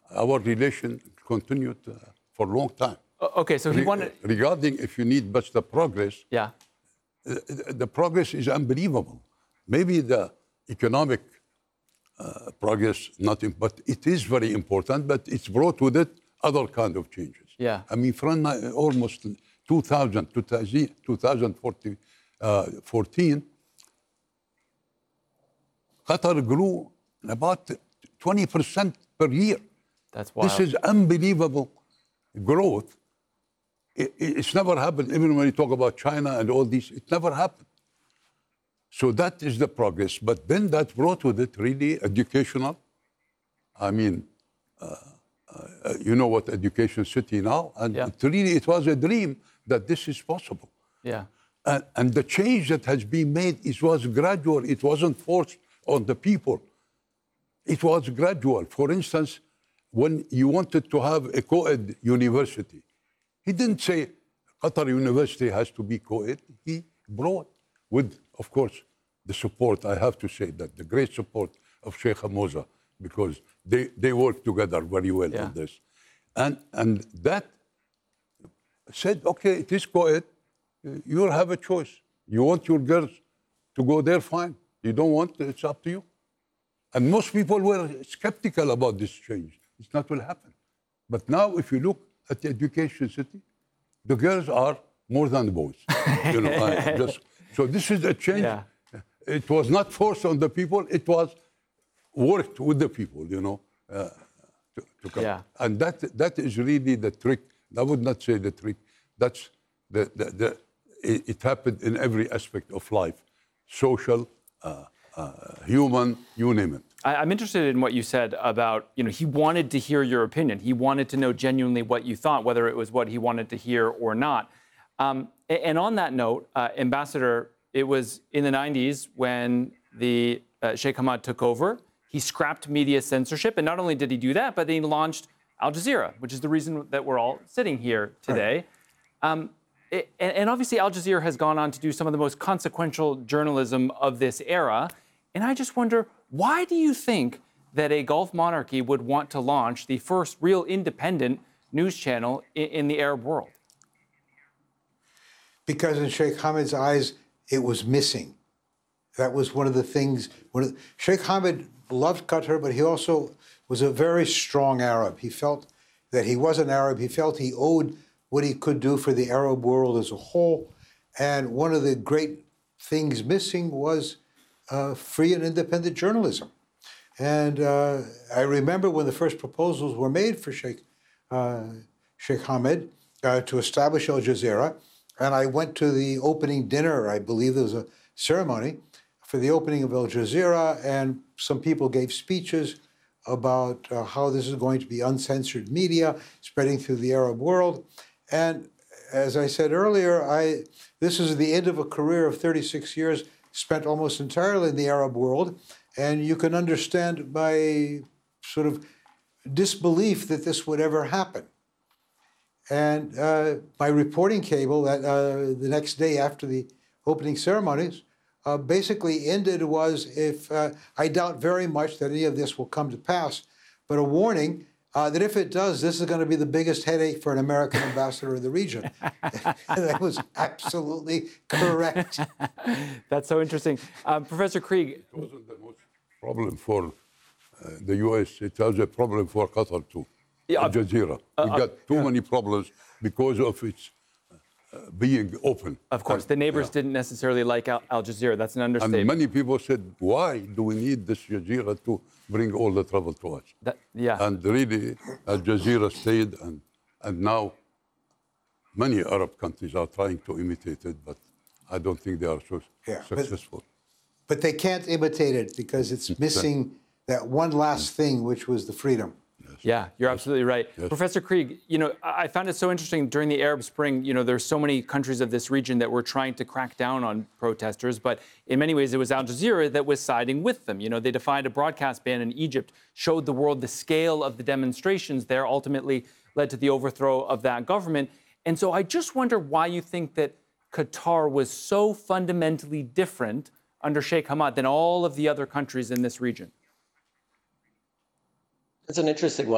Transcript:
our relation continued for a long time. Okay, so he wanted... Regarding if you need but the progress, Yeah. the progress is unbelievable. Maybe the economic progress, nothing, but it is very important, but it's brought with it other kind of changes. Yeah. I mean, from almost 2000 to 2014, Qatar grew about 20% per year. That's wild. This is unbelievable growth. It's never happened, even when you talk about China and all these, it never happened. So that is the progress. But then that brought with it really educational. I mean, you know what Education City now, and Yeah. it was a dream that this is possible. Yeah. And the change that has been made, it was gradual. It wasn't forced on the people. It was gradual. For instance, when you wanted to have a co-ed university, he didn't say Qatar University has to be co-ed. He brought with, of course, the support, I have to say that, the great support of Sheikh Hamza, because they work together very well on this. And that said, okay, it is co-ed. You'll have a choice. You want your girls to go there, fine. You don't want, it's up to you. And most people were skeptical about this change. It's not will happen. But now, if you look at the Education City, the girls are more than the boys. You know, so this is a change. Yeah. It was not forced on the people. It was worked with the people, you know, to come. Yeah. And that is really the trick. I would not say the trick. That's it happened in every aspect of life, social, human, you name it. I'm interested in what you said about, you know, he wanted to hear your opinion. He wanted to know genuinely what you thought, whether it was what he wanted to hear or not. And on that note, Ambassador, it was in the 90s when the Sheikh Hamad took over. He scrapped media censorship. And not only did he do that, but he launched Al Jazeera, which is the reason that we're all sitting here today. Right. And obviously, Al Jazeera has gone on to do some of the most consequential journalism of this era. And I just wonder, why do you think that a Gulf monarchy would want to launch the first real independent news channel in the Arab world? Because in Sheikh Hamad's eyes, it was missing. That was one of the things. Sheikh Hamad loved Qatar, but he also was a very strong Arab. He felt that he was an Arab. He felt he owed what he could do for the Arab world as a whole. And one of the great things missing was free and independent journalism. And I remember when the first proposals were made for Sheikh Hamad to establish Al Jazeera, and I went to the opening dinner. I believe there was a ceremony for the opening of Al Jazeera, and some people gave speeches about how this is going to be uncensored media spreading through the Arab world. And as I said earlier, this is the end of a career of 36 years spent almost entirely in the Arab world, and you can understand my sort of disbelief that this would ever happen. And my reporting cable that the next day after the opening ceremonies basically ended was, I doubt very much that any of this will come to pass, but a warning that if it does, this is going to be the biggest headache for an American ambassador in the region. That was absolutely correct. That's so interesting. Professor Krieg. It wasn't the most problem for the U.S. It was a problem for Qatar, too. Yeah, Al Jazeera. We got too many problems because of its being open. Of course, the neighbors didn't necessarily like Al Jazeera. That's an understatement. And many people said, why do we need this Jazeera to bring all the trouble to us? And really, Al Jazeera stayed, and now many Arab countries are trying to imitate it, but I don't think they are so successful. But they can't imitate it because it's missing that one last thing, which was the freedom. Yeah, you're absolutely right. Yes. Professor Krieg, you know, I found it so interesting during the Arab Spring, you know, there's so many countries of this region that were trying to crack down on protesters, but in many ways it was Al Jazeera that was siding with them. You know, they defied a broadcast ban in Egypt, showed the world the scale of the demonstrations there, ultimately led to the overthrow of that government. And so I just wonder why you think that Qatar was so fundamentally different under Sheikh Hamad than all of the other countries in this region. It's an interesting one.